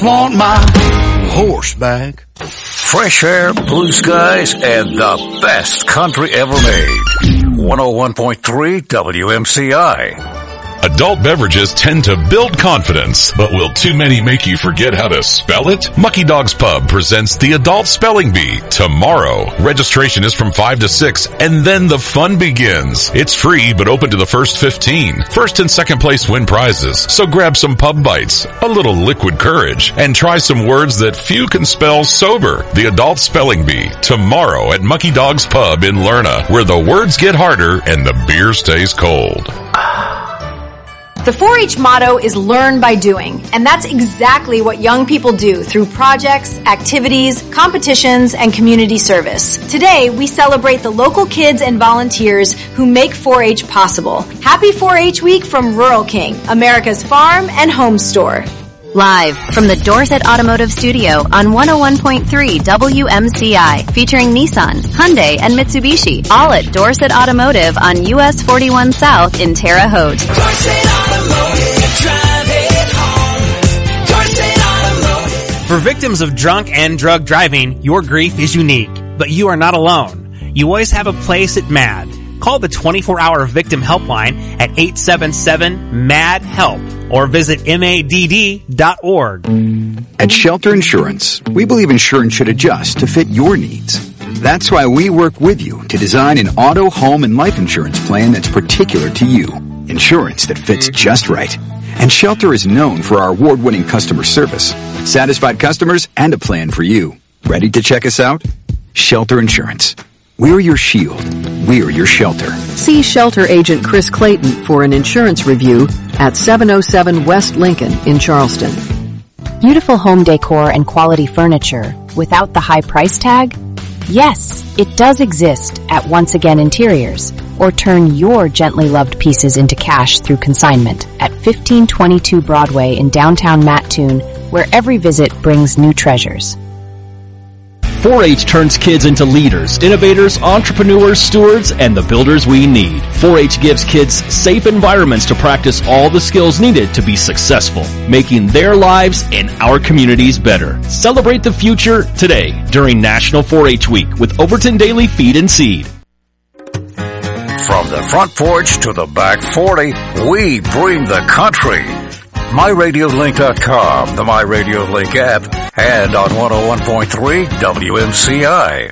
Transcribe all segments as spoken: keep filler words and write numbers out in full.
just want my horse back. Fresh air, blue skies, and the best country ever made. one oh one point three W M C I. Adult beverages tend to build confidence, but will too many make you forget how to spell it? Mucky Dog's Pub presents the Adult Spelling Bee tomorrow. Registration is from five to six, and then the fun begins. It's free, but open to the first fifteen. First and second place win prizes, so grab some pub bites, a little liquid courage, and try some words that few can spell sober. The Adult Spelling Bee tomorrow at Mucky Dog's Pub in Lerna, where the words get harder and the beer stays cold. The four H motto is learn by doing, and that's exactly what young people do through projects, activities, competitions, and community service. Today, we celebrate the local kids and volunteers who make four H possible. Happy four H Week from Rural King, America's farm and home store. Live from the Dorset Automotive Studio on one oh one point three W M C I, featuring Nissan, Hyundai, and Mitsubishi, all at Dorset Automotive on U S forty-one South in Terre Haute. Dorset Automotive, drive it home. Dorset Automotive. For victims of drunk and drug driving, your grief is unique, but you are not alone. You always have a place at M A D. Call the twenty-four hour victim helpline at eight seven seven M A D help or visit M A D D dot org. At Shelter Insurance, we believe insurance should adjust to fit your needs. That's why we work with you to design an auto, home, and life insurance plan that's particular to you. Insurance that fits just right. And Shelter is known for our award-winning customer service, satisfied customers, and a plan for you. Ready to check us out? Shelter Insurance. We're your shield. We're your shelter. See Shelter Agent Chris Clayton for an insurance review at seven oh seven West Lincoln in Charleston. Beautiful home decor and quality furniture without the high price tag? Yes, it does exist at Once Again Interiors. Or turn your gently loved pieces into cash through consignment at fifteen twenty-two Broadway in downtown Mattoon, where every visit brings new treasures. four H turns kids into leaders, innovators, entrepreneurs, stewards, and the builders we need. four H gives kids safe environments to practice all the skills needed to be successful, making their lives and our communities better. Celebrate the future today during National four H Week with Overton Daily Feed and Seed. From the front porch to the back forty, we bring the country. my radio link dot com, the MyRadioLink app, and on one oh one point three W M C I.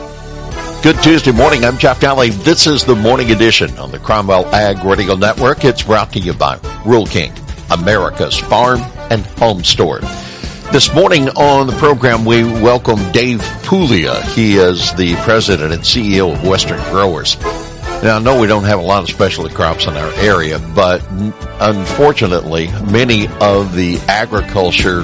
Good Tuesday morning. I'm Jeff Daly. This is the morning edition on the Cromwell Ag Radio Network. It's brought to you by Rural King, America's farm and home store. This morning on the program, we welcome Dave Puglia. He is the president and C E O of Western Growers. Now, I know we don't have a lot of specialty crops in our area, but unfortunately, many of the agriculture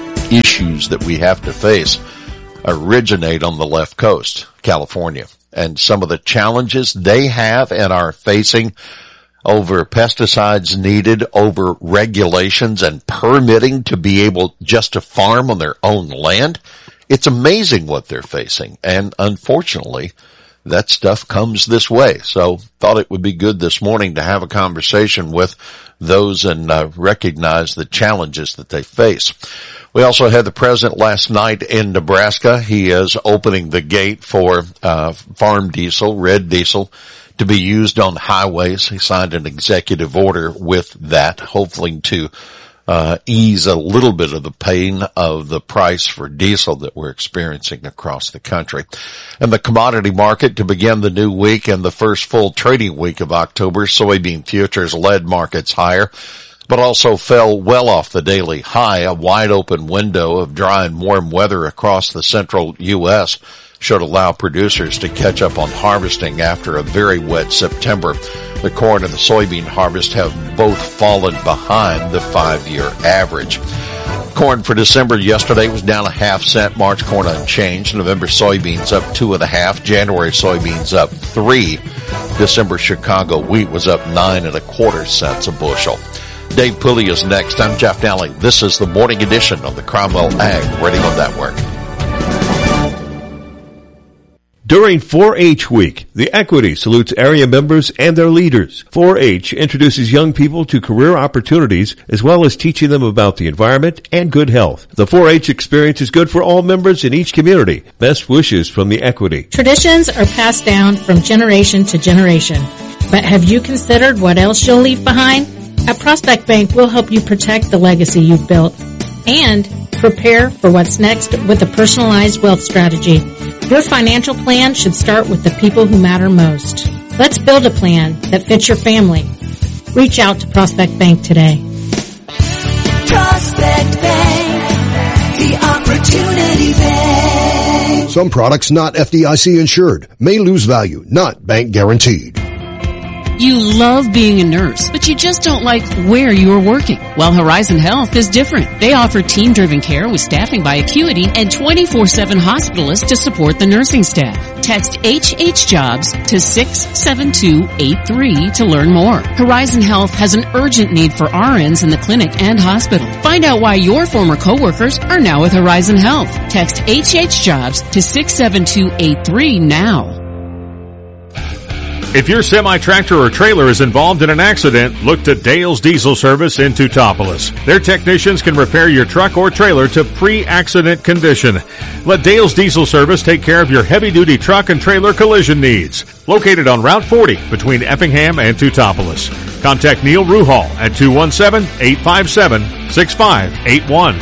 issues that we have to face originate on the left coast, California. And some of the challenges they have and are facing over pesticides needed, over regulations and permitting to be able just to farm on their own land, it's amazing what they're facing. And unfortunately, that stuff comes this way. So thought it would be good this morning to have a conversation with those and uh, recognize the challenges that they face. We also had the president last night in Nebraska. He is opening the gate for uh farm diesel, red diesel, to be used on highways. He signed an executive order with that, hopefully to Uh, ease a little bit of the pain of the price for diesel that we're experiencing across the country. And the commodity market to begin the new week and the first full trading week of October, soybean futures led markets higher, but also fell well off the daily high. A wide open window of dry and warm weather across the central U S should allow producers to catch up on harvesting after a very wet September. The corn and the soybean harvest have both fallen behind the five-year average. Corn for December yesterday was down a half cent. March corn unchanged. November soybeans up two and a half. January soybeans up three. December Chicago wheat was up nine and a quarter cents a bushel. Dave Puglia is next. I'm Jeff Dowling. This is the morning edition of the Cromwell Ag Radio Network. During four H Week, the Equity salutes area members and their leaders. four H introduces young people to career opportunities as well as teaching them about the environment and good health. The four H experience is good for all members in each community. Best wishes from the Equity. Traditions are passed down from generation to generation. But have you considered what else you'll leave behind? At Prospect Bank, we'll help you protect the legacy you've built and prepare for what's next with a personalized wealth strategy. Your financial plan should start with the people who matter most. Let's build a plan that fits your family. Reach out to Prospect Bank today. Prospect Bank, the Opportunity Bank. Some products not F D I C insured may lose value, not bank guaranteed. You love being a nurse, but you just don't like where you are working. Well, Horizon Health is different. They offer team-driven care with staffing by Acuity and twenty-four seven hospitalists to support the nursing staff. Text H H Jobs to six seven two eight three to learn more. Horizon Health has an urgent need for R Ns in the clinic and hospital. Find out why your former coworkers are now with Horizon Health. Text H H Jobs to six seven two eight three now. If your semi-tractor or trailer is involved in an accident, look to Dale's Diesel Service in Teutopolis. Their technicians can repair your truck or trailer to pre-accident condition. Let Dale's Diesel Service take care of your heavy-duty truck and trailer collision needs. Located on Route forty between Effingham and Teutopolis. Contact Neil Ruhal at two one seven, eight five seven, six five eight one.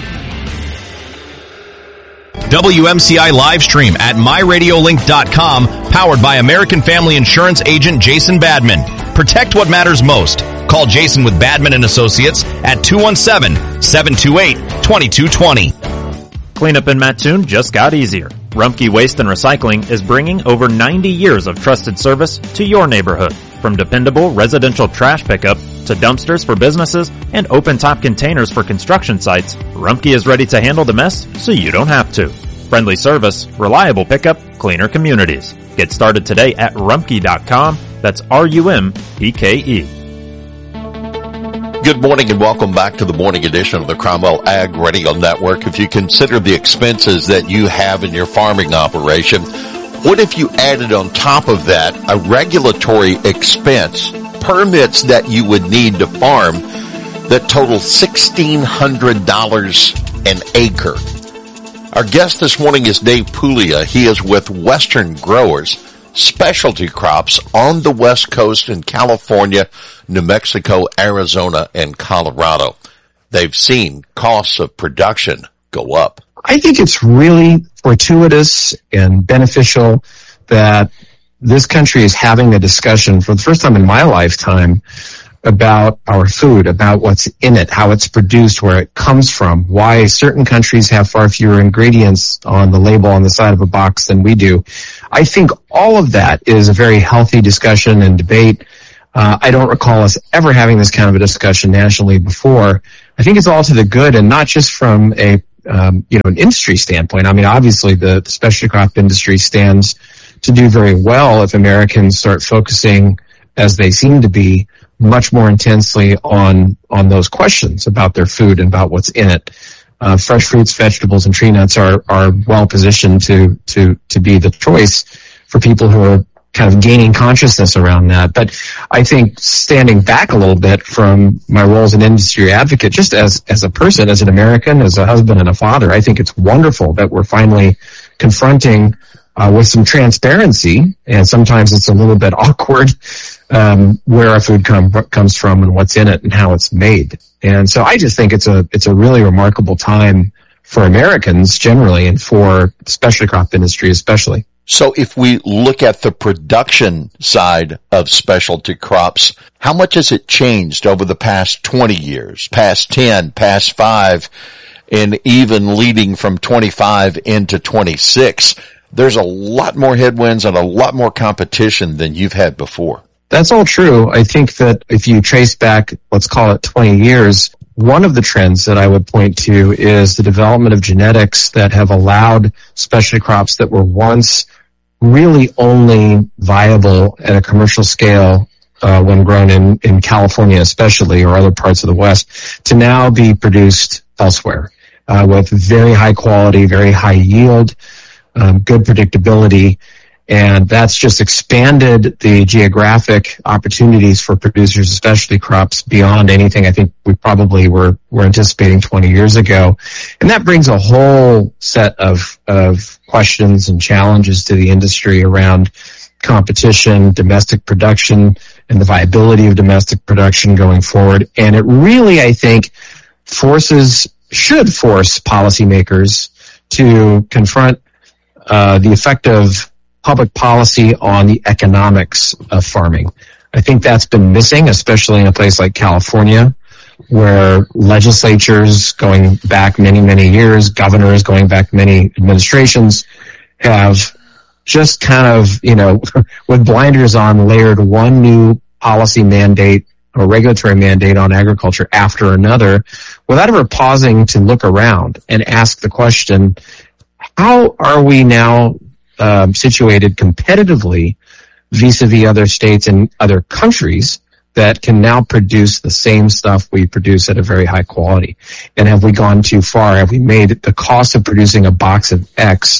W M C I live stream at my radio link dot com, powered by American Family Insurance agent Jason Badman. Protect what matters most. Call Jason with Badman and Associates at two one seven, seven two eight, two two two zero. Cleanup in Mattoon just got easier. Rumpke Waste and Recycling is bringing over ninety years of trusted service to your neighborhood. From dependable residential trash pickup to dumpsters for businesses and open-top containers for construction sites, Rumpke is ready to handle the mess so you don't have to. Friendly service, reliable pickup, cleaner communities. Get started today at rumpke dot com. That's R U M P K E. Good morning and welcome back to the morning edition of the Cromwell Ag Radio Network. If you consider the expenses that you have in your farming operation, what if you added on top of that a regulatory expense, permits that you would need to farm that total sixteen hundred dollars an acre? Our guest this morning is Dave Puglia. He is with Western Growers, specialty crops on the West Coast in California, New Mexico, Arizona, and Colorado. They've seen costs of production go up. I think it's really fortuitous and beneficial that this country is having a discussion for the first time in my lifetime about our food, about what's in it, how it's produced, where it comes from, why certain countries have far fewer ingredients on the label on the side of a box than we do. I think all of that is a very healthy discussion and debate. Uh, I don't recall us ever having this kind of a discussion nationally before. I think it's all to the good, and not just from a Um, you know, an industry standpoint. I mean, obviously the, the specialty crop industry stands to do very well if Americans start focusing, as they seem to be, much more intensely on, on those questions about their food and about what's in it. Uh, fresh fruits, vegetables, and tree nuts are, are well positioned to, to, to be the choice for people who are kind of gaining consciousness around that. But I think standing back a little bit from my role as an industry advocate, just as, as a person, as an American, as a husband and a father, I think it's wonderful that we're finally confronting uh, with some transparency, and sometimes it's a little bit awkward, um, where our food com- comes from and what's in it and how it's made. And so I just think it's a, it's a really remarkable time for Americans generally, and for the specialty crop industry especially. So if we look at the production side of specialty crops, how much has it changed over the past twenty years, past ten, past five, and even leading from twenty-five into twenty-six? There's a lot more headwinds and a lot more competition than you've had before. That's all true. I think that if you trace back, let's call it twenty years, one of the trends that I would point to is the development of genetics that have allowed specialty crops that were once really only viable at a commercial scale uh, when grown in, in California especially, or other parts of the West, to now be produced elsewhere uh, with very high quality, very high yield, um, good predictability. And that's just expanded the geographic opportunities for producers of specialty crops beyond anything I think we probably were, were anticipating twenty years ago. And that brings a whole set of, of questions and challenges to the industry around competition, domestic production, and the viability of domestic production going forward. And it really, I think, forces, should force policymakers to confront uh, the effect of public policy on the economics of farming. I think that's been missing, especially in a place like California, where legislatures going back many, many years, governors going back many administrations have just kind of, you know, with blinders on, layered one new policy mandate or regulatory mandate on agriculture after another without ever pausing to look around and ask the question, how are we now Um, situated competitively vis-a-vis other states and other countries that can now produce the same stuff we produce at a very high quality? And have we gone too far? Have we made the cost of producing a box of X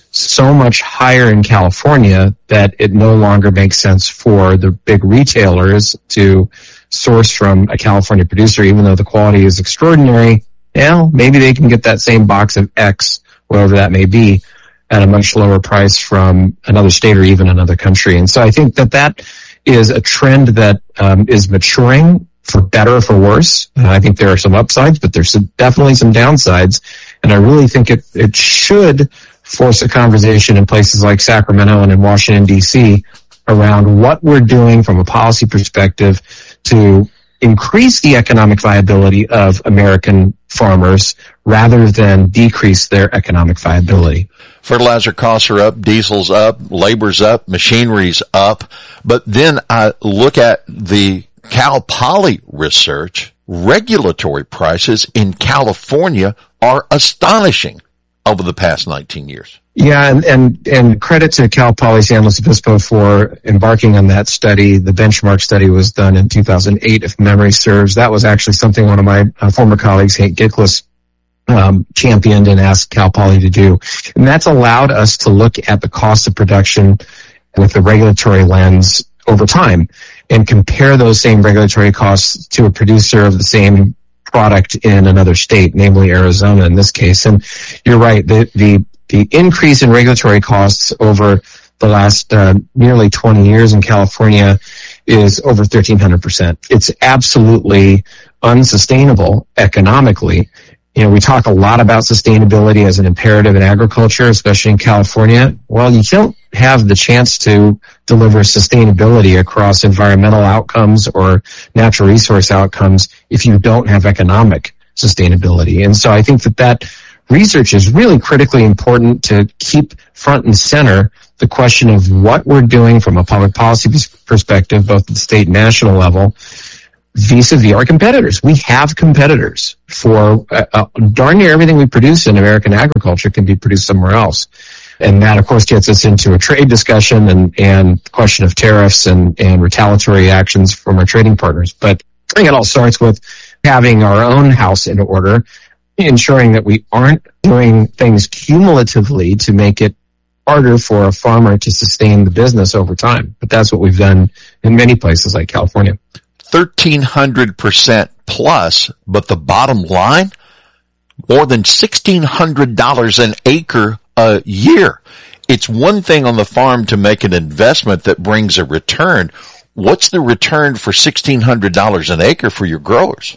so much higher in California that it no longer makes sense for the big retailers to source from a California producer, even though the quality is extraordinary? Well, maybe they can get that same box of X, whatever that may be, at a much lower price from another state or even another country. And so I think that that is a trend that um, is maturing, for better or for worse. Uh, I think there are some upsides, but there's some, definitely some downsides. And I really think it, it should force a conversation in places like Sacramento and in Washington, D C around what we're doing from a policy perspective to increase the economic viability of American farmers rather than decrease their economic viability. Fertilizer costs are up, diesel's up, labor's up, machinery's up. But then I look at the Cal Poly research. Regulatory prices in California are astonishing over the past nineteen years. Yeah, and, and, and credit to Cal Poly San Luis Obispo for embarking on that study. The benchmark study was done in two thousand eight, if memory serves. That was actually something one of my uh, former colleagues, Hank Gickless, um, championed and asked Cal Poly to do. And that's allowed us to look at the cost of production with the regulatory lens over time and compare those same regulatory costs to a producer of the same product in another state, namely Arizona in this case. And you're right, the, the, the increase in regulatory costs over the last uh, nearly twenty years in California is over thirteen hundred percent. It's absolutely unsustainable economically. You know, we talk a lot about sustainability as an imperative in agriculture, especially in California. Well, you don't have the chance to deliver sustainability across environmental outcomes or natural resource outcomes if you don't have economic sustainability. And so I think that that research is really critically important to keep front and center the question of what we're doing from a public policy perspective, both at the state and national level, vis-a-vis our competitors. We have competitors for uh, uh, darn near everything we produce in American agriculture can be produced somewhere else. And that, of course, gets us into a trade discussion and, and the question of tariffs and, and retaliatory actions from our trading partners. But I think it all starts with having our own house in order, ensuring that we aren't doing things cumulatively to make it harder for a farmer to sustain the business over time. But that's what we've done in many places like California. thirteen hundred percent plus, but the bottom line, more than sixteen hundred dollars an acre a year. It's one thing on the farm to make an investment that brings a return. What's the return for sixteen hundred dollars an acre for your growers?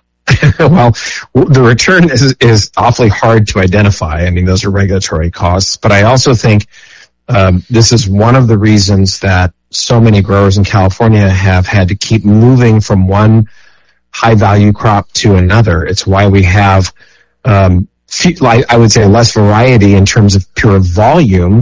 Well, the return is, is awfully hard to identify. I mean, those are regulatory costs. But I also think um, this is one of the reasons that so many growers in California have had to keep moving from one high-value crop to another. It's why we have, um, I would say, less variety in terms of pure volume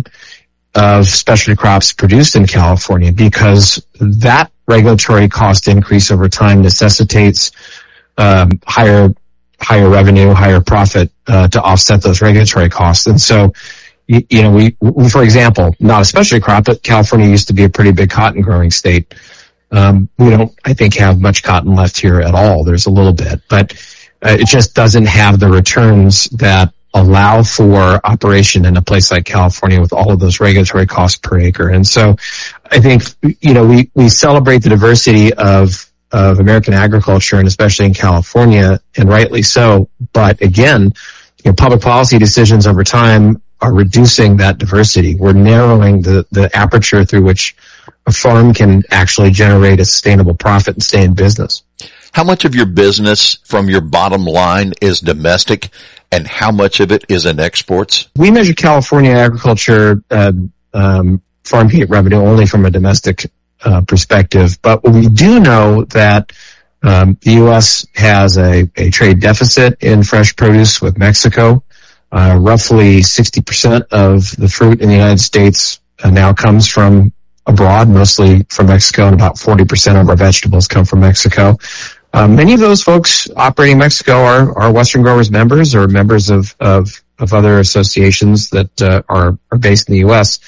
of specialty crops produced in California, because that regulatory cost increase over time necessitates um, higher higher revenue, higher profit uh, to offset those regulatory costs. And so, you, you know, we, we, for example, not a specialty crop, but California used to be a pretty big cotton growing state. Um, we don't, I think, have much cotton left here at all. There's a little bit, but uh, it just doesn't have the returns that allow for operation in a place like California with all of those regulatory costs per acre. And so I think, you know, we, we celebrate the diversity of, of American agriculture, and especially in California, and rightly so. But again, you know, public policy decisions over time are reducing that diversity. We're narrowing the, the aperture through which a farm can actually generate a sustainable profit and stay in business. How much of your business from your bottom line is domestic, and how much of it is in exports? We measure California agriculture uh, um, farm gate revenue only from a domestic uh, perspective, but we do know that um, the U S has a, a trade deficit in fresh produce with Mexico. Uh, roughly sixty percent of the fruit in the United States uh, now comes from abroad, mostly from Mexico, and about forty percent of our vegetables come from Mexico. Um, many of those folks operating in Mexico are, are Western Growers members or members of, of, of other associations that uh, are, are based in the U S.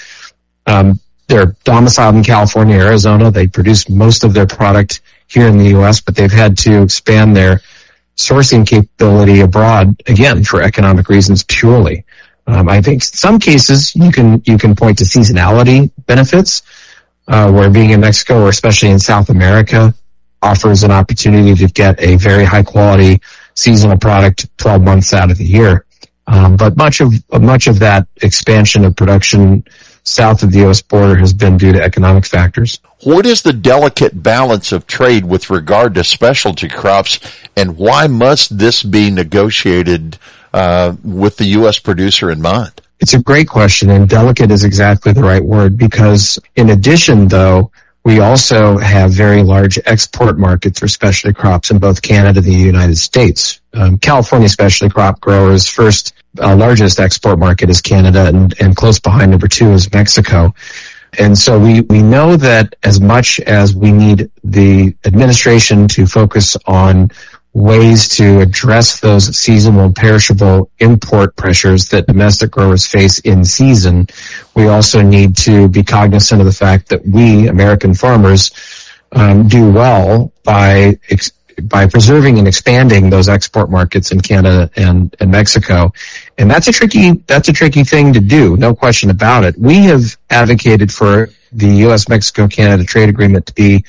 Um, they're domiciled in California, Arizona. They produce most of their product here in the U S, but they've had to expand their sourcing capability abroad, again, for economic reasons purely. Um, I think some cases you can, you can point to seasonality benefits, uh, where being in Mexico, or especially in South America, offers an opportunity to get a very high quality seasonal product twelve months out of the year. Um, but much of, much of that expansion of production south of the U S border has been due to economic factors. What is the delicate balance of trade with regard to specialty crops, and why must this be negotiated uh, with the U S producer in mind? It's a great question, and delicate is exactly the right word, because in addition, though, we also have very large export markets for specialty crops in both Canada and the United States. Um, California specialty crop growers' first uh, largest export market is Canada, and, and close behind number two is Mexico. And so we, we know that as much as we need the administration to focus on ways to address those seasonal and perishable import pressures that domestic growers face in season, we also need to be cognizant of the fact that we, American farmers, um, do well by ex- by preserving and expanding those export markets in Canada and, and Mexico. And that's a tricky, that's a tricky thing to do, no question about it. We have advocated for the U S Mexico Canada trade agreement to be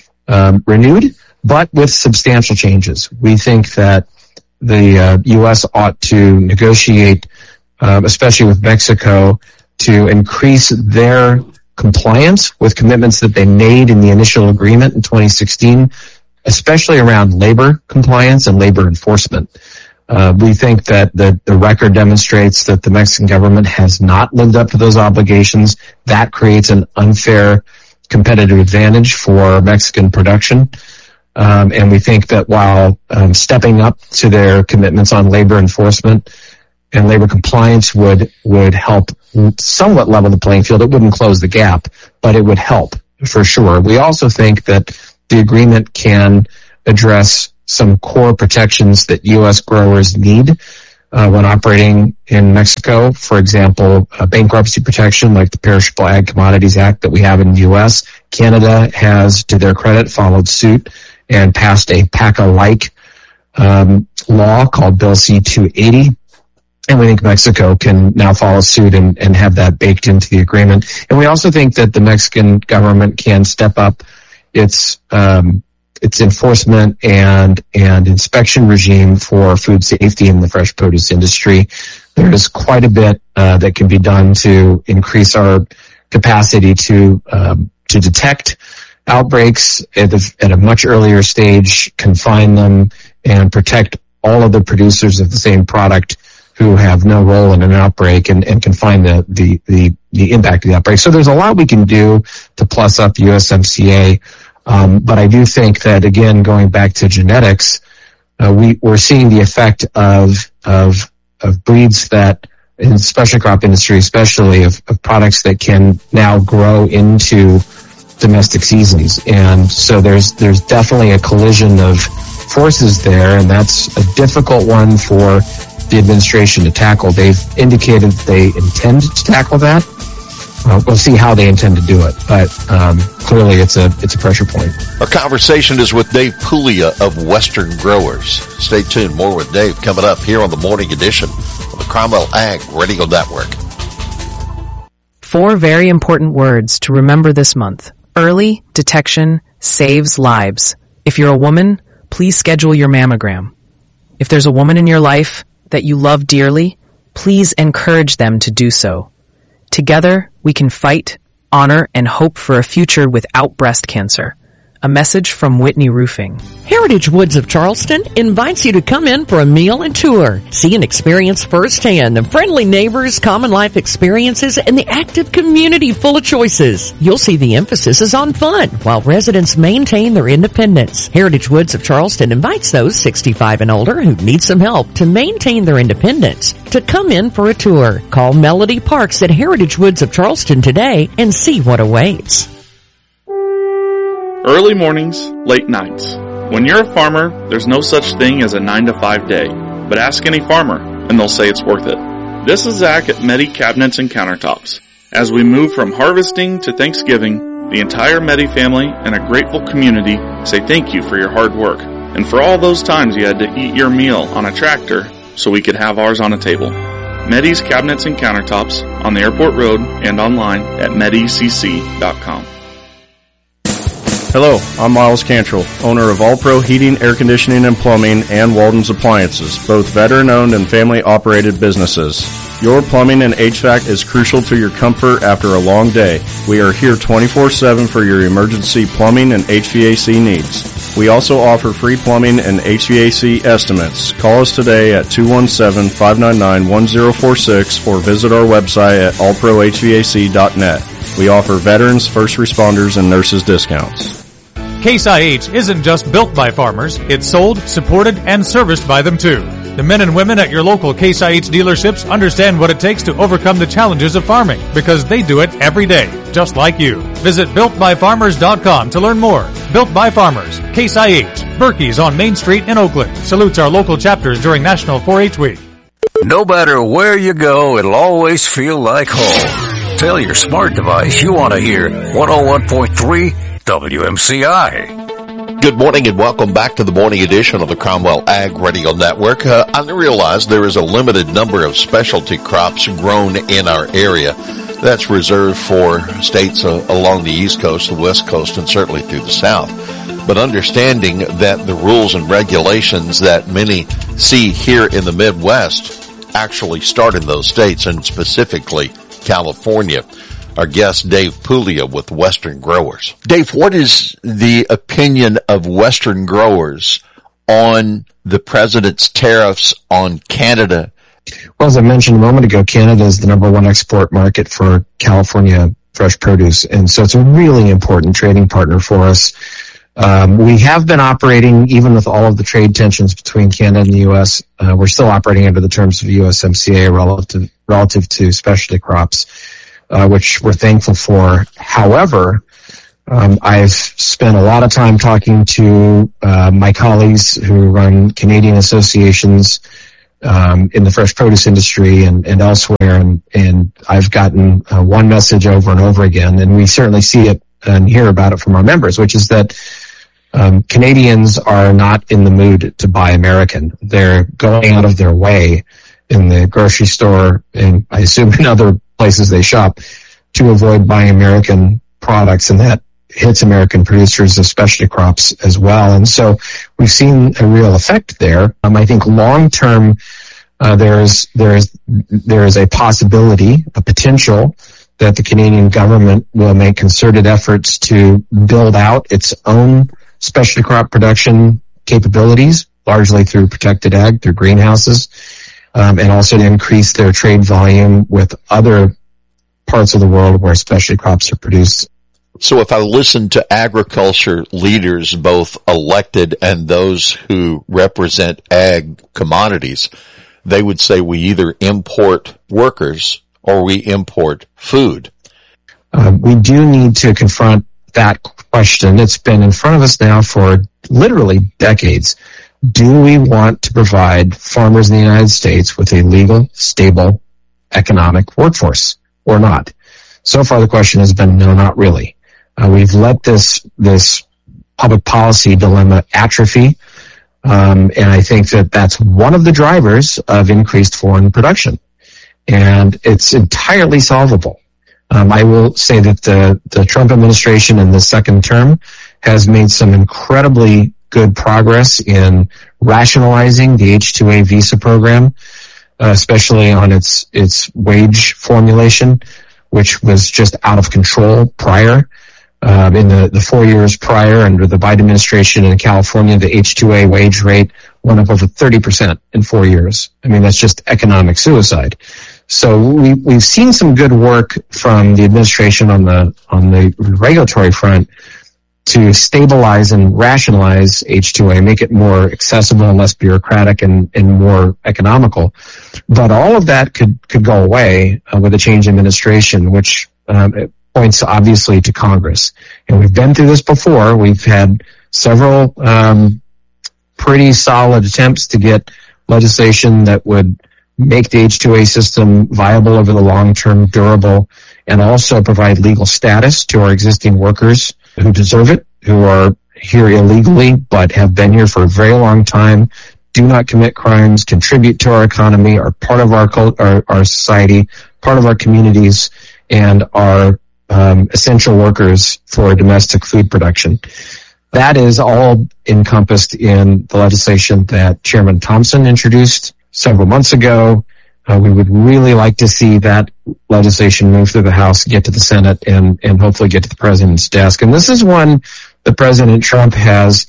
um, renewed, but with substantial changes. We think that the uh, U S ought to negotiate, um, especially with Mexico, to increase their compliance with commitments that they made in the initial agreement in twenty sixteen, especially around labor compliance and labor enforcement. Uh, we think that the, the record demonstrates that the Mexican government has not lived up to those obligations. That creates an unfair competitive advantage for Mexican production. Um, and we think that while um, stepping up to their commitments on labor enforcement and labor compliance would would help somewhat level the playing field, it wouldn't close the gap, but it would help for sure. We also think that the agreement can address some core protections that U S growers need uh, when operating in Mexico. For example, uh, bankruptcy protection like the Perishable Ag Commodities Act that we have in the U S. Canada has, to their credit, followed suit and passed a PACA-like um, law called Bill C two eighty. And we think Mexico can now follow suit and, and have that baked into the agreement. And we also think that the Mexican government can step up its um, its enforcement and and inspection regime for food safety in the fresh produce industry. There is quite a bit uh, that can be done to increase our capacity to um, to detect outbreaks at a, at a much earlier stage, confine them, and protect all of the producers of the same product who have no role in an outbreak, and, and confine the, the, the, the impact of the outbreak. So there's a lot we can do to plus up U S M C A. Um, but I do think that, again, going back to genetics, uh, we, we're seeing the effect of, of, of breeds that, in the special crop industry especially, of, of products that can now grow into domestic seasons. And so there's, there's definitely a collision of forces there, and that's a difficult one for the administration to tackle. They've indicated they intend to tackle that. Uh, we'll see how they intend to do it, but um, clearly it's a it's a pressure point. Our conversation is with Dave Puglia of Western Growers. Stay tuned. More with Dave coming up here on the Morning Edition of the the Cromwell Ag Radio Network. Four very important words to remember this month. Early detection saves lives. If you're a woman, please schedule your mammogram. If there's a woman in your life that you love dearly, please encourage them to do so. Together, we can fight, honor, and hope for a future without breast cancer. A message from Whitney Roofing. Heritage Woods of Charleston invites you to come in for a meal and tour. See and experience firsthand the friendly neighbors, common life experiences, and the active community full of choices. You'll see the emphasis is on fun while residents maintain their independence. Heritage Woods of Charleston invites those sixty-five and older who need some help to maintain their independence to come in for a tour. Call Melody Parks at Heritage Woods of Charleston today and see what awaits. Early mornings, late nights. When you're a farmer, there's no such thing as a nine to five day. But ask any farmer, and they'll say it's worth it. This is Zach at Medi Cabinets and Countertops. As we move from harvesting to Thanksgiving, the entire Medi family and a grateful community say thank you for your hard work. And for all those times you had to eat your meal on a tractor so we could have ours on a table. Medi's Cabinets and Countertops on the Airport Road and online at medi c c dot com. Hello, I'm Miles Cantrell, owner of All Pro Heating, Air Conditioning, and Plumbing and Walden's Appliances, both veteran-owned and family-operated businesses. Your plumbing and H V A C is crucial to your comfort after a long day. We are here twenty-four seven for your emergency plumbing and H V A C needs. We also offer free plumbing and H V A C estimates. Call us today at two one seven, five nine nine, one zero four six or visit our website at all pro h v a c dot net. We offer veterans, first responders, and nurses discounts. Case I H isn't just built by farmers, it's sold, supported, and serviced by them too. The men and women at your local Case I H dealerships understand what it takes to overcome the challenges of farming because they do it every day, just like you. Visit built by farmers dot com to learn more. Built by Farmers, Case I H, Berkey's on Main Street in Oakland. Salutes our local chapters during National four H Week. No matter where you go, it'll always feel like home. Tell your smart device you want to hear one oh one point three W M C I. Good morning and welcome back to the morning edition of the Cromwell Ag Radio Network. Uh, I realize there is a limited number of specialty crops grown in our area. That's reserved for states uh, along the East Coast, the West Coast, and certainly through the South. But understanding that the rules and regulations that many see here in the Midwest actually start in those states, and specifically California. Our guest, Dave Puglia with Western Growers. Dave, what is the opinion of Western Growers on the president's tariffs on Canada? Well, as I mentioned a moment ago, Canada is the number one export market for California fresh produce, and so it's a really important trading partner for us. Um, we have been operating, even with all of the trade tensions between Canada and the U S, uh, we're still operating under the terms of U S M C A relative, relative to specialty crops. Uh, which we're thankful for. However, um, I've spent a lot of time talking to uh, my colleagues who run Canadian associations um, in the fresh produce industry and, and elsewhere, and, and I've gotten uh, one message over and over again, and we certainly see it and hear about it from our members, which is that um, Canadians are not in the mood to buy American. They're going out of their way in the grocery store, and I assume in other places they shop, to avoid buying American products, and that hits American producers of specialty crops as well. And so we've seen a real effect there. Um, I think long term, uh, there's there's there is a possibility, a potential, that the Canadian government will make concerted efforts to build out its own specialty crop production capabilities, largely through protected ag, through greenhouses. Um, and also to increase their trade volume with other parts of the world where specialty crops are produced. So if I listen to agriculture leaders, both elected and those who represent ag commodities, they would say we either import workers or we import food. Uh, we do need to confront that question. It's been in front of us now for literally decades. Do we want to provide farmers in the United States with a legal, stable, economic workforce or not? So far the question has been no, not really. Uh, we've let this, this public policy dilemma atrophy Um, and I think that that's one of the drivers of increased foreign production. And it's entirely solvable. Um, I will say that the, the Trump administration in the second term has made some incredibly good progress in rationalizing the H two A visa program, uh, especially on its, its wage formulation, which was just out of control prior. Uh, in the, the four years prior, under the Biden administration in California, the H two A wage rate went up over thirty percent in four years. I mean, that's just economic suicide. So we, we've seen some good work from the administration on the, on the regulatory front to stabilize and rationalize H two A, make it more accessible and less bureaucratic and, and more economical. But all of that could, could go away uh, with a change in administration, which, um, it, points obviously to Congress. And we've been through this before. We've had several um, pretty solid attempts to get legislation that would make the H two A system viable over the long term, durable, and also provide legal status to our existing workers who deserve it, who are here illegally but have been here for a very long time, do not commit crimes, contribute to our economy, are part of our, our, our society, part of our communities, and are Um, essential workers for domestic food production. That is all encompassed in the legislation that Chairman Thompson introduced several months ago. Uh, we would really like to see that legislation move through the House, get to the Senate, and, and hopefully get to the President's desk. And this is one that President Trump has,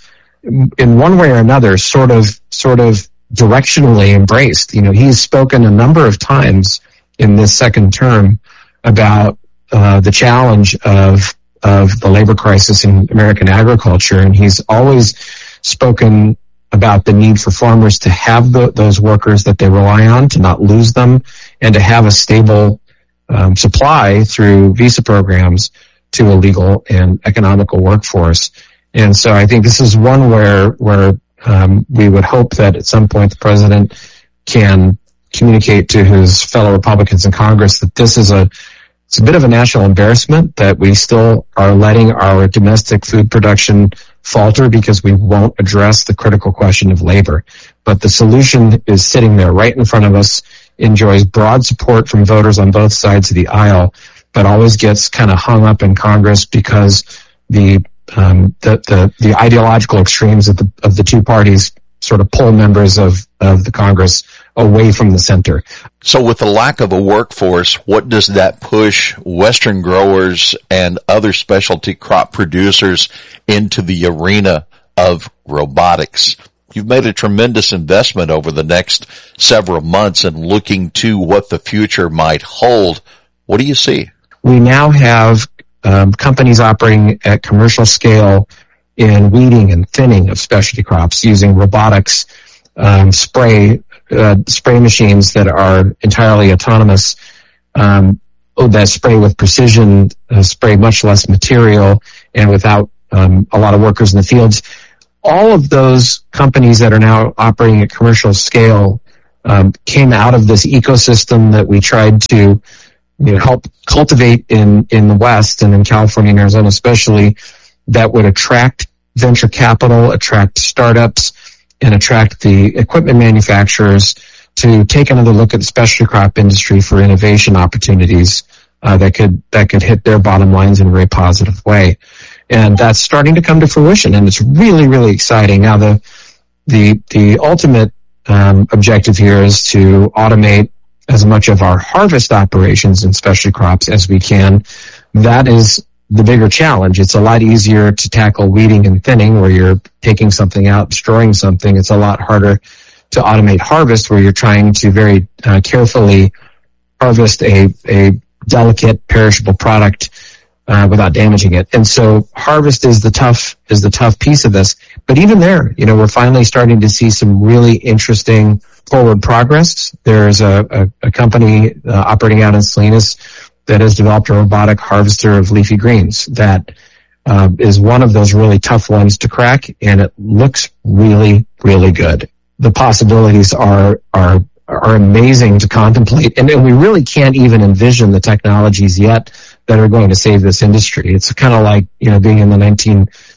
in one way or another, sort of, sort of directionally embraced. You know, he's spoken a number of times in this second term about Uh, the challenge of of the labor crisis in American agriculture, and he's always spoken about the need for farmers to have the, those workers that they rely on, to not lose them, and to have a stable um, supply through visa programs to a legal and economical workforce. And so I think this is one where where um, we would hope that at some point the president can communicate to his fellow Republicans in Congress that this is a It's a bit of a national embarrassment that we still are letting our domestic food production falter because we won't address the critical question of labor. But the solution is sitting there right in front of us, enjoys broad support from voters on both sides of the aisle, but always gets kind of hung up in Congress because the um, the, the the ideological extremes of the of the two parties sort of pull members of of the Congress away from the center. So with the lack of a workforce, what does that push Western growers and other specialty crop producers into the arena of robotics? You've made a tremendous investment over the next several months in looking to what the future might hold. What do you see? We now have um, companies operating at commercial scale in weeding and thinning of specialty crops using robotics, um, spray Uh, spray machines that are entirely autonomous, um, that spray with precision, uh, spray much less material, and without um, a lot of workers in the fields. All of those companies that are now operating at commercial scale um, came out of this ecosystem that we tried to, you know, help cultivate in in the West and in California and Arizona especially, that would attract venture capital, attract startups, and attract the equipment manufacturers to take another look at the specialty crop industry for innovation opportunities uh, that could that could hit their bottom lines in a very positive way. And that's starting to come to fruition, and it's really, really exciting. Now, the the the ultimate um, objective here is to automate as much of our harvest operations in specialty crops as we can. That is the bigger challenge. It's a lot easier to tackle weeding and thinning where you're taking something out, destroying something. It's a lot harder to automate harvest where you're trying to very uh, carefully harvest a, a delicate, perishable product uh, without damaging it. And so harvest is the tough, is the tough piece of this. But even there, you know, we're finally starting to see some really interesting forward progress. There's a, a, a company uh, operating out in Salinas that has developed a robotic harvester of leafy greens that uh, is one of those really tough ones to crack, and it looks really, really good. The possibilities are are are amazing to contemplate, and, and we really can't even envision the technologies yet that are going to save this industry. It's kind of like, you know, being in the nineteen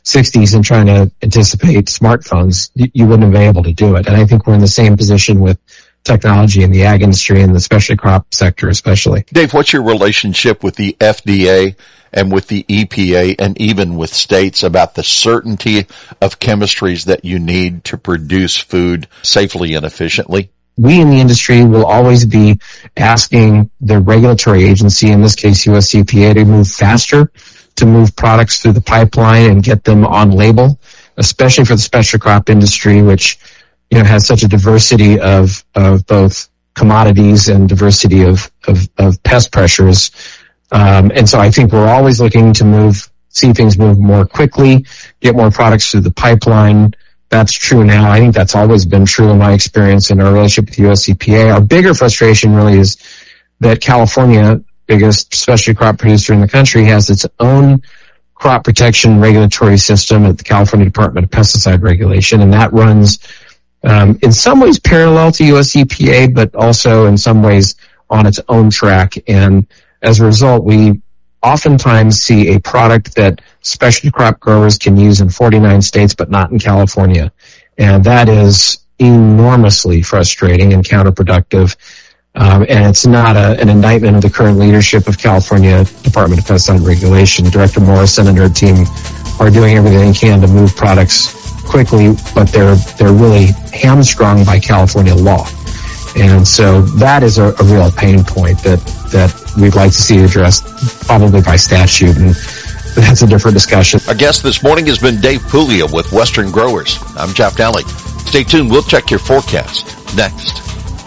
sixties and trying to anticipate smartphones, you, you wouldn't have been able to do it. And I think we're in the same position with technology in the ag industry and the specialty crop sector especially. Dave, what's your relationship with the F D A and with the E P A and even with states about the certainty of chemistries that you need to produce food safely and efficiently? We in the industry will always be asking the regulatory agency, in this case U S E P A, to move faster, to move products through the pipeline and get them on label, especially for the special crop industry, which, you know, has such a diversity of, of both commodities and diversity of, of, of pest pressures. Um, and so I think we're always looking to move, see things move more quickly, get more products through the pipeline. That's true now. I think that's always been true in my experience in our relationship with U S E P A. Our bigger frustration really is that California, biggest specialty crop producer in the country, has its own crop protection regulatory system at the California Department of Pesticide Regulation, and that runs um, in some ways parallel to U S E P A, but also in some ways on its own track. And as a result, we oftentimes see a product that specialty crop growers can use in forty-nine states, but not in California. And that is enormously frustrating and counterproductive. Um, and it's not a, an indictment of the current leadership of California Department of Pesticide Regulation. Director Morrison and her team are doing everything they can to move products quickly, but they're, they're really hamstrung by California law. And so that is a, a real pain point that, that we'd like to see addressed probably by statute, and that's a different discussion. Our guest this morning has been Dave Puglia with Western Growers. I'm Jeff Daly. Stay tuned. We'll check your forecast next.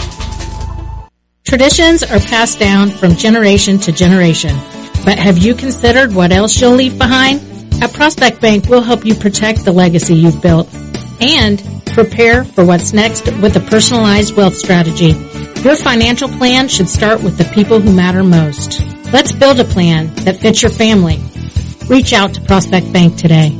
Traditions are passed down from generation to generation. But have you considered what else you'll leave behind? At Prospect Bank, we'll help you protect the legacy you've built and prepare for what's next with a personalized wealth strategy. Your financial plan should start with the people who matter most. Let's build a plan that fits your family. Reach out to Prospect Bank today.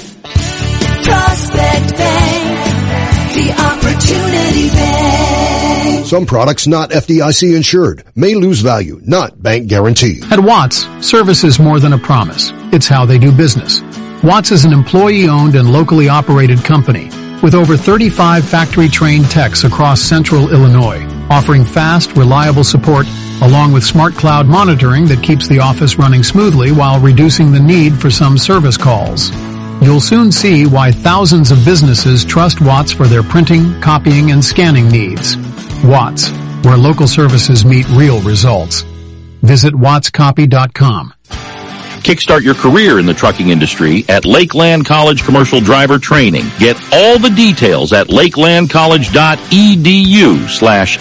Prospect Bank, the Opportunity Bank. Some products not F D I C insured may lose value, not bank guaranteed. At Watts, service is more than a promise. It's how they do business. Watts is an employee-owned and locally operated company with over thirty-five factory-trained techs across central Illinois, offering fast, reliable support along with smart cloud monitoring that keeps the office running smoothly while reducing the need for some service calls. You'll soon see why thousands of businesses trust Watts for their printing, copying, and scanning needs. Watts, where local services meet real results. Visit watts copy dot com. Kickstart your career in the trucking industry at Lakeland College Commercial Driver Training. Get all the details at lakelandcollege.edu slash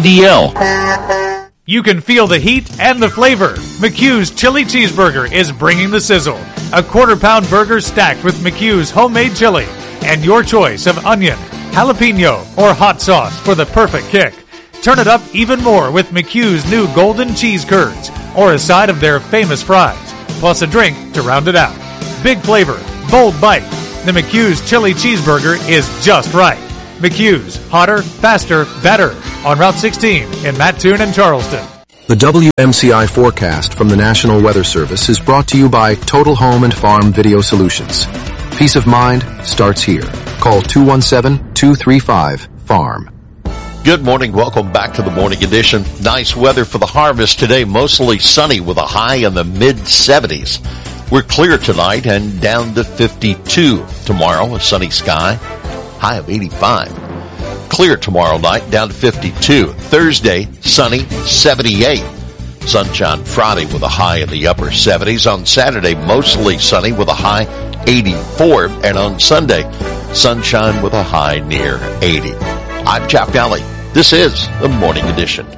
CDL. You can feel the heat and the flavor. McHugh's Chili Cheeseburger is bringing the sizzle. A quarter pound burger stacked with McHugh's homemade chili and your choice of onion, jalapeno, or hot sauce for the perfect kick. Turn it up even more with McHugh's new golden cheese curds or a side of their famous fries, plus a drink to round it out. Big flavor, bold bite. The McHugh's Chili Cheeseburger is just right. McHugh's, hotter, faster, better. On Route sixteen in Mattoon and Charleston. The W M C I forecast from the National Weather Service is brought to you by Total Home and Farm Video Solutions. Peace of mind starts here. Call two one seven, two three five, farm. Good morning. Welcome back to the morning edition. Nice weather for the harvest today. Mostly sunny with a high in the mid seventies. We're clear tonight and down to fifty-two. Tomorrow, a sunny sky, high of eighty-five. Clear tomorrow night, down to fifty-two. Thursday, sunny, seventy-eight. Sunshine Friday with a high in the upper seventies. On Saturday, mostly sunny with a high eighty-four. And on Sunday, sunshine with a high near eighty. I'm Jeff Daly. This is the Morning Edition.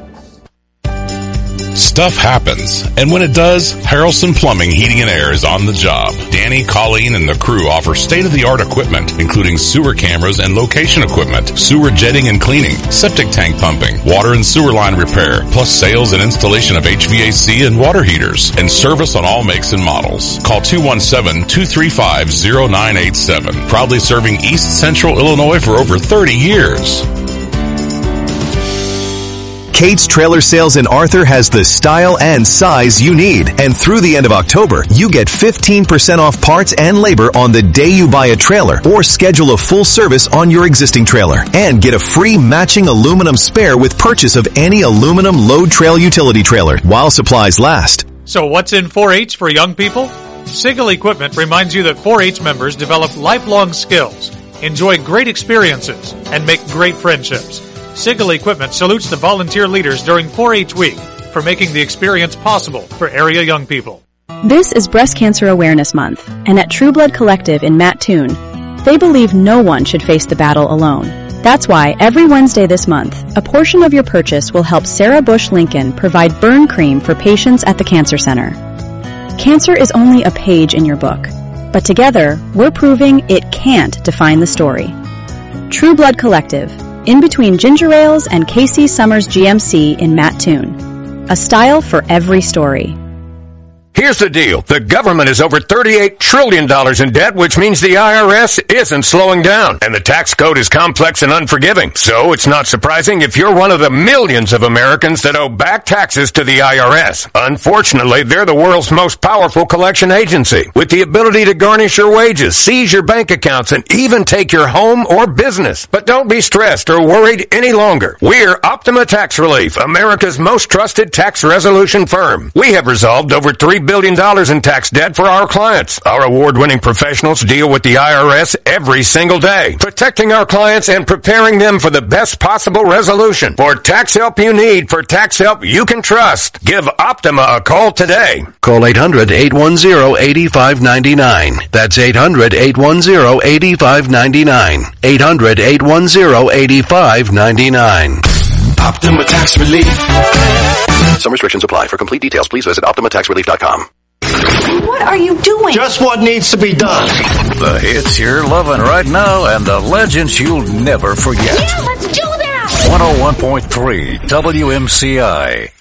Stuff happens, and when it does, Harrelson Plumbing, Heating and Air is on the job. Danny, Colleen, and the crew offer state-of-the-art equipment, including sewer cameras and location equipment, sewer jetting and cleaning, septic tank pumping, water and sewer line repair, plus sales and installation of H V A C and water heaters, and service on all makes and models. Call two one seven, two three five, zero nine eight seven. Proudly serving East Central Illinois for over thirty years. Kate's Trailer Sales in Arthur has the style and size you need. And through the end of October, you get fifteen percent off parts and labor on the day you buy a trailer or schedule a full service on your existing trailer. And get a free matching aluminum spare with purchase of any aluminum load trail utility trailer while supplies last. So what's in four H for young people? Sigel Equipment reminds you that four H members develop lifelong skills, enjoy great experiences, and make great friendships. Sigel Equipment salutes the volunteer leaders during four H week for making the experience possible for area young people. This is Breast Cancer Awareness Month, and at True Blood Collective in Mattoon, they believe no one should face the battle alone. That's why every Wednesday this month, a portion of your purchase will help Sarah Bush Lincoln provide burn cream for patients at the Cancer Center. Cancer is only a page in your book, but together, we're proving it can't define the story. True Blood Collective, in between Ginger Ales and K C Summers G M C in Mattoon. A style for every story. Here's the deal. The government is over thirty-eight trillion dollars in debt, which means the I R S isn't slowing down. And the tax code is complex and unforgiving. So it's not surprising if you're one of the millions of Americans that owe back taxes to the I R S. Unfortunately, they're the world's most powerful collection agency, with the ability to garnish your wages, seize your bank accounts, and even take your home or business. But don't be stressed or worried any longer. We're Optima Tax Relief, America's most trusted tax resolution firm. We have resolved over three billion dollars in tax debt for our clients. Our award-winning professionals deal with the I R S every single day, protecting our clients and preparing them for the best possible resolution. For tax help you need, for tax help you can trust, give Optima a call today. Call eight hundred, eight one zero, eight five nine nine. That's eight hundred, eight one zero, eight five nine nine. eight hundred, eight one zero, eight five nine nine. Optima Tax Relief. Some restrictions apply. For complete details, please visit Optima Tax Relief dot com. What are you doing? Just what needs to be done. The hits you're loving right now and the legends you'll never forget. Yeah, let's do that! one oh one point three W M C I.